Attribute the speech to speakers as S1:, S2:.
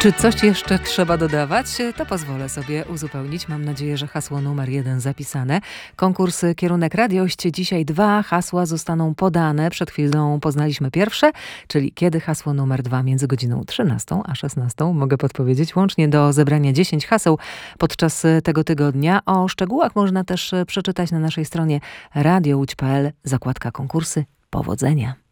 S1: Czy coś jeszcze trzeba dodawać? To pozwolę sobie uzupełnić. Mam nadzieję, że hasło numer 1 zapisane. Konkurs Kierunek Radiość. Dzisiaj 2 hasła zostaną podane. Przed chwilą poznaliśmy pierwsze, czyli kiedy hasło numer 2 między godziną 13 a 16. Mogę podpowiedzieć. Łącznie do zebrania 10 haseł podczas tego tygodnia. O szczegółach można też przeczytać na naszej stronie radiołódź.pl. Zakładka konkursy. Powodzenia.